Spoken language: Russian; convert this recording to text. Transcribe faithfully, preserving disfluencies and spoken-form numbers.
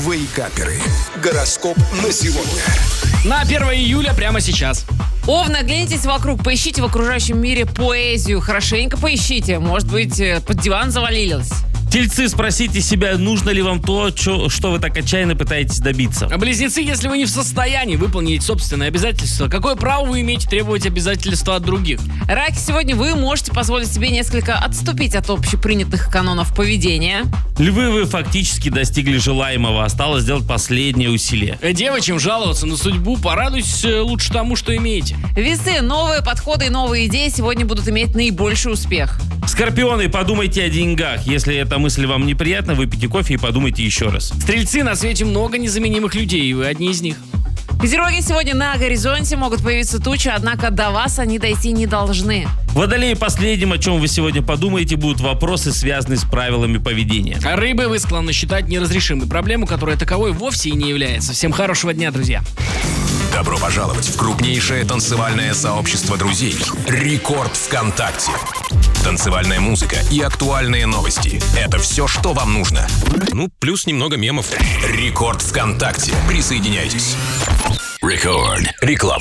Вейкаперы. Гороскоп на сегодня. На первое июля прямо сейчас. Овны, оглянитесь вокруг, поищите в окружающем мире поэзию. Хорошенько поищите. Может быть, э, под диван завалилось. Тельцы, спросите себя, нужно ли вам то, чё- что вы так отчаянно пытаетесь добиться. А близнецы, если вы не в состоянии выполнить собственные обязательства, какое право вы имеете требовать обязательства от других? Раки, сегодня вы можете позволить себе несколько отступить от общепринятых канонов поведения. Львы, вы фактически достигли желаемого, осталось сделать последнее усилие. Э, Девы, чем жаловаться на судьбу, порадуйтесь э, лучше тому, что имеете. Весы, новые подходы и новые идеи сегодня будут иметь наибольший успех. Скорпионы, подумайте о деньгах. Если эта мысль вам неприятна, выпейте кофе и подумайте еще раз. Стрельцы, на свете много незаменимых людей, и вы одни из них. Козероги, сегодня на горизонте могут появиться тучи, однако до вас они дойти не должны. Водолеи, последним, о чем вы сегодня подумаете, будут вопросы, связанные с правилами поведения. А рыбы вы склонны считать неразрешимой проблему, которая таковой вовсе и не является. Всем хорошего дня, друзья. Добро пожаловать в крупнейшее танцевальное сообщество друзей «Рекорд ВКонтакте». Танцевальная музыка и актуальные новости – это все, что вам нужно. Ну, плюс немного мемов. «Рекорд ВКонтакте». Присоединяйтесь. Рекорд. Реклама.